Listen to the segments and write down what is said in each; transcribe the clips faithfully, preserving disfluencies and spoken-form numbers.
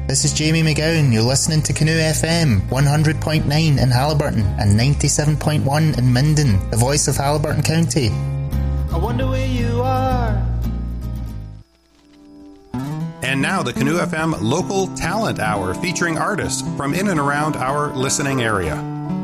This is Jamie McGowan. You're listening to Canoe F M, one hundred point nine in Haliburton and ninety-seven point one in Minden, the voice of Haliburton County. I wonder where you are. And now the Canoe F M Local Talent Hour, featuring artists from in and around our listening area.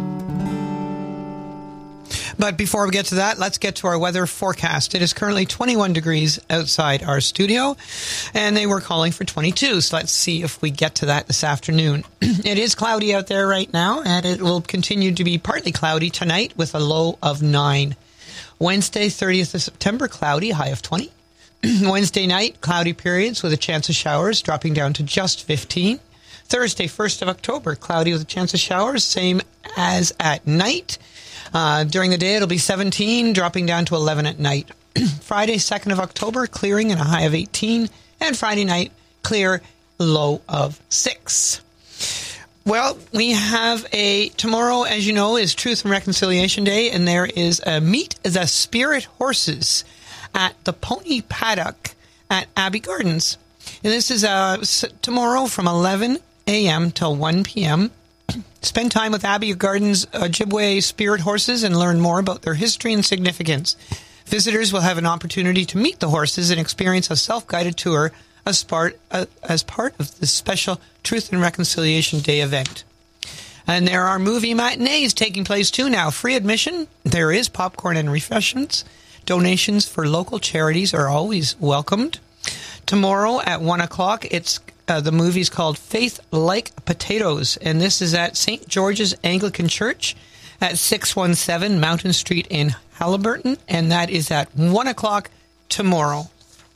But before we get to that, let's get to our weather forecast. It is currently twenty-one degrees outside our studio, and they were calling for twenty-two. So let's see if we get to that this afternoon. It is cloudy out there right now, and it will continue to be partly cloudy tonight with a low of nine. Wednesday, thirtieth of September, cloudy, high of twenty. Wednesday night, cloudy periods with a chance of showers, dropping down to just fifteen. Thursday, first of October, cloudy with a chance of showers, same as at night. Uh, during the day, it'll be seventeen, dropping down to eleven at night. Friday, second of October, clearing and a high of eighteen. And Friday night, clear, low of six. Well, we have a, tomorrow, as you know, is Truth and Reconciliation Day, and there is a Meet the Spirit Horses at the Pony Paddock at Abbey Gardens. And this is uh, tomorrow from eleven a.m. till one p.m. Spend time with Abbey Gardens Ojibwe Spirit Horses and learn more about their history and significance. Visitors will have an opportunity to meet the horses and experience a self-guided tour as part, uh, as part of the special Truth and Reconciliation Day event. And there are movie matinees taking place too now. Free admission. There is popcorn and refreshments. Donations for local charities are always welcomed. Tomorrow at one o'clock, it's uh, the movie's called Faith Like Potatoes, and this is at Saint George's Anglican Church at six one seven Mountain Street in Haliburton, and that is at one o'clock tomorrow.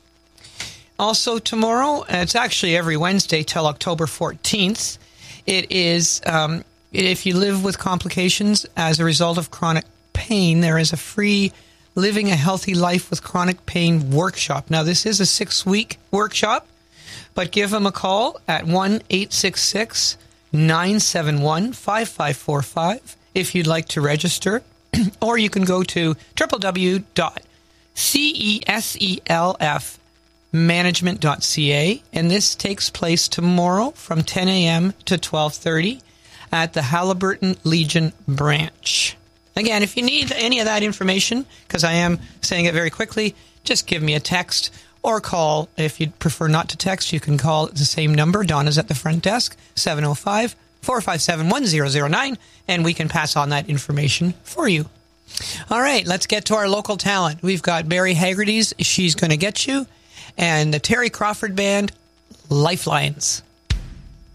Also tomorrow, it's actually every Wednesday till October fourteenth, it is, um, if you live with complications as a result of chronic pain, there is a free Living a Healthy Life with Chronic Pain workshop. Now, this is a six-week workshop, but give them a call at one eight six six, nine seven one, five five four five if you'd like to register. Or you can go to w w w dot ceself management dot c a, and this takes place tomorrow from ten a.m. to twelve thirty at the Haliburton Legion branch. Again, if you need any of that information, because I am saying it very quickly, just give me a text or call. If you'd prefer not to text, you can call the same number. Donna's at the front desk, seven oh five, four five seven, one oh oh nine, and we can pass on that information for you. All right, let's get to our local talent. We've got Barry Haggerty's She's Gonna Get You, and the Terry Crawford Band, Lifelines.